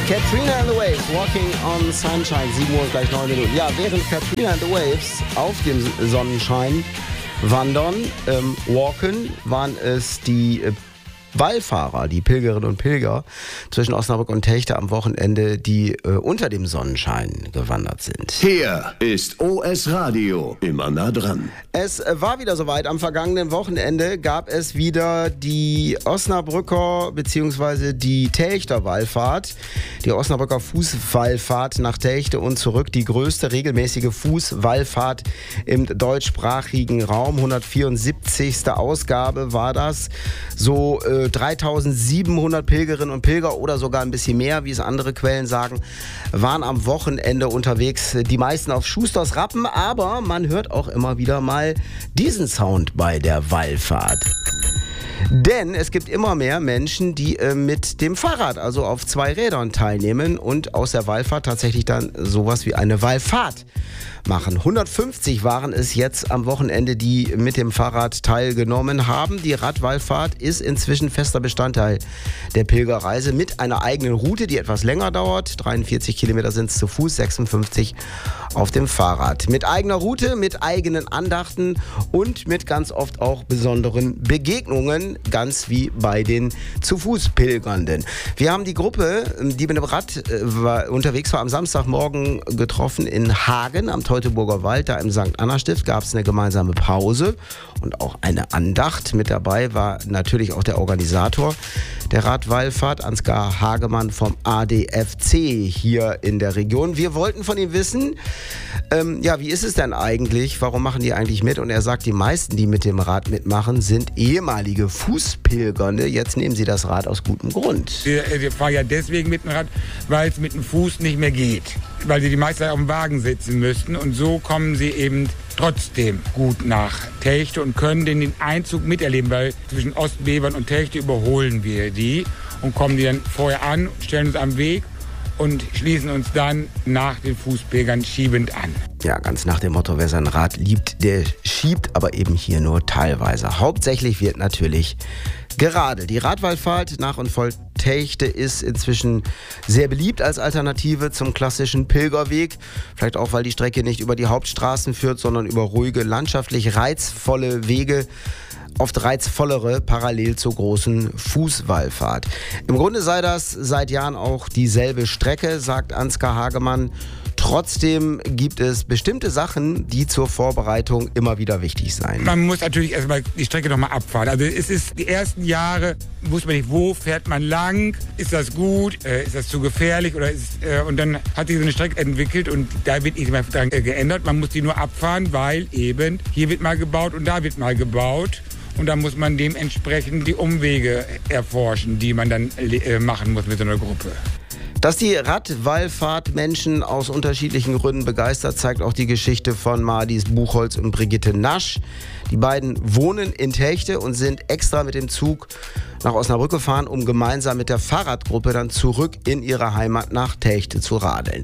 Katrina and the Waves, Walking on Sunshine, 7 Uhr gleich 9 Minuten. Ja, während Katrina and the Waves auf dem Sonnenschein wandern, walken, waren es die Wallfahrer, die Pilgerinnen und Pilger zwischen Osnabrück und Techte am Wochenende, die unter dem Sonnenschein gewandert sind. Hier ist OS Radio, immer nah dran. Es war wieder soweit. Am vergangenen Wochenende gab es wieder die Osnabrücker bzw. die Telchter Wallfahrt. Die Osnabrücker Fußwallfahrt nach Techte und zurück. Die größte regelmäßige Fußwallfahrt im deutschsprachigen Raum. 174. Ausgabe war das. So 3700 Pilgerinnen und Pilger oder sogar ein bisschen mehr, wie es andere Quellen sagen, waren am Wochenende unterwegs. Die meisten auf Schusters Rappen, aber man hört auch immer wieder mal diesen Sound bei der Wallfahrt. Denn es gibt immer mehr Menschen, die mit dem Fahrrad, also auf 2 Rädern teilnehmen und aus der Wallfahrt tatsächlich dann sowas wie eine Wallfahrt machen. 150 waren es jetzt am Wochenende, die mit dem Fahrrad teilgenommen haben. Die Radwallfahrt ist inzwischen fester Bestandteil der Pilgerreise mit einer eigenen Route, die etwas länger dauert. 43 Kilometer sind es zu Fuß, 56 auf dem Fahrrad. Mit eigener Route, mit eigenen Andachten und mit ganz oft auch besonderen Begegnungen, ganz wie bei den zu Fuß Pilgernden. Wir haben die Gruppe, die mit dem Rad unterwegs war, am Samstagmorgen getroffen in Hagen am Teutoburger Wald. Da im St. Anna Stift gab es eine gemeinsame Pause und auch eine Andacht. Mit dabei war natürlich auch der Organisator der Radwallfahrt, Ansgar Hagemann vom ADFC hier in der Region. Wir wollten von ihm wissen, wie ist es denn eigentlich? Warum machen die eigentlich mit? Und er sagt, die meisten, die mit dem Rad mitmachen, sind ehemalige Fußpilgernde. Jetzt nehmen sie das Rad aus gutem Grund. Wir fahren ja deswegen mit dem Rad, weil es mit dem Fuß nicht mehr geht. Weil sie die meisten auf dem Wagen sitzen müssten. Und so kommen sie eben trotzdem gut nach Techte und können den Einzug miterleben. Weil zwischen Ostbevern und Techte überholen wir die und kommen die dann vorher an, stellen uns am Weg und schließen uns dann nach den Fußpilgern schiebend an. Ja, ganz nach dem Motto, wer sein Rad liebt, der schiebt, aber eben hier nur teilweise. Hauptsächlich wird natürlich geradelt. Die Radwallfahrt nach und voll Techte ist inzwischen sehr beliebt als Alternative zum klassischen Pilgerweg. Vielleicht auch, weil die Strecke nicht über die Hauptstraßen führt, sondern über ruhige, landschaftlich reizvolle Wege. Oft reizvollere, parallel zur großen Fußwallfahrt. Im Grunde sei das seit Jahren auch dieselbe Strecke, sagt Ansgar Hagemann. Trotzdem gibt es bestimmte Sachen, die zur Vorbereitung immer wieder wichtig seien. Man muss natürlich erstmal die Strecke nochmal abfahren. Also es ist die ersten Jahre, wusste man nicht, wo fährt man lang, ist das gut, ist das zu gefährlich und dann hat sich so eine Strecke entwickelt und da wird nichts mehr dran geändert. Man muss die nur abfahren, weil eben hier wird mal gebaut und da wird mal gebaut. Und da muss man dementsprechend die Umwege erforschen, die man dann machen muss mit so einer Gruppe. Dass die Radwallfahrt Menschen aus unterschiedlichen Gründen begeistert, zeigt auch die Geschichte von Mardis Buchholz und Brigitte Nasch. Die beiden wohnen in Techte und sind extra mit dem Zug nach Osnabrück gefahren, um gemeinsam mit der Fahrradgruppe dann zurück in ihre Heimat nach Techte zu radeln.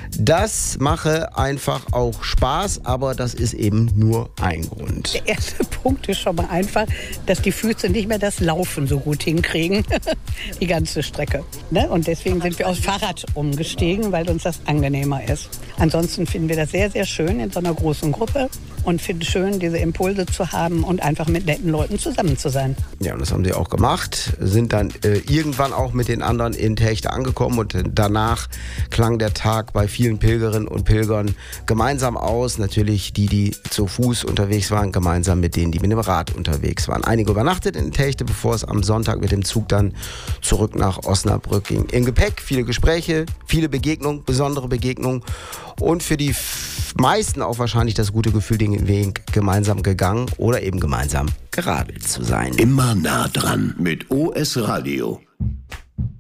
Das mache einfach auch Spaß, aber das ist eben nur ein Grund. Der erste Punkt ist schon mal einfach, dass die Füße nicht mehr das Laufen so gut hinkriegen, die ganze Strecke. Ne? Und deswegen sind wir aufs Fahrrad umgestiegen, weil uns das angenehmer ist. Ansonsten finden wir das sehr, sehr schön in so einer großen Gruppe und finden schön, diese Impulse zu haben und einfach mit netten Leuten zusammen zu sein. Ja, und das haben sie auch gemacht, sind dann irgendwann auch mit den anderen in Techte angekommen und danach klang der Tag bei vielen Pilgerinnen und Pilgern gemeinsam aus. Natürlich die zu Fuß unterwegs waren, gemeinsam mit denen, die mit dem Rad unterwegs waren. Einige übernachtet in Techte, bevor es am Sonntag mit dem Zug dann zurück nach Osnabrück ging. Im Gepäck viele Gespräche, viele Begegnungen, besondere Begegnungen und für die meisten auch wahrscheinlich das gute Gefühl, den Weg gemeinsam gegangen oder eben gemeinsam geradelt zu sein. Immer nah dran mit OS Radio.